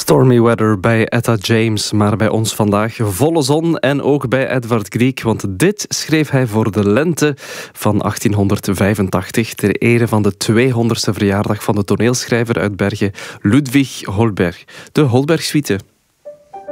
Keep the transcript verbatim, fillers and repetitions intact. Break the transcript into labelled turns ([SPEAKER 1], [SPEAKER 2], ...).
[SPEAKER 1] Stormy weather bij Etta James, maar bij ons vandaag volle zon en ook bij Edvard Grieg, want dit schreef hij voor de lente van achttienhonderdvijfentachtig ter ere van de tweehonderdste verjaardag van de toneelschrijver uit Bergen, Ludwig Holberg. De Holberg-suite.